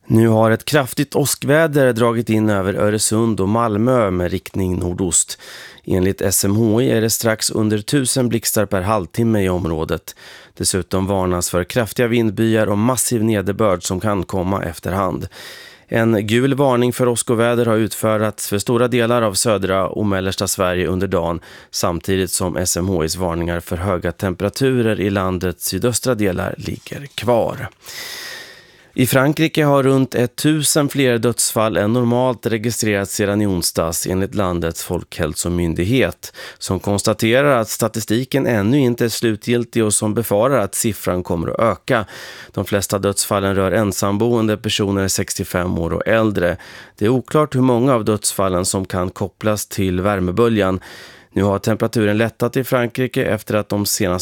Nu har ett kraftigt åskväder dragit in över Öresund och Malmö med riktning nordost. Enligt SMHI är det strax under 1000 blixtar per halvtimme i området. Dessutom varnas för kraftiga vindbyar och massiv nederbörd som kan komma efterhand. En gul varning för åskoväder har utfärdats för stora delar av södra och mellersta Sverige under dagen, samtidigt som SMHIs varningar för höga temperaturer i landets sydöstra delar ligger kvar. I Frankrike har runt 1000 fler dödsfall än normalt registrerats sedan i onsdags enligt landets folkhälsomyndighet, som konstaterar att statistiken ännu inte är slutgiltig och som befarar att siffran kommer att öka. De flesta dödsfallen rör ensamboende personer 65 år och äldre. Det är oklart hur många av dödsfallen som kan kopplas till värmeböljan. Nu har temperaturen lättat i Frankrike efter att de senaste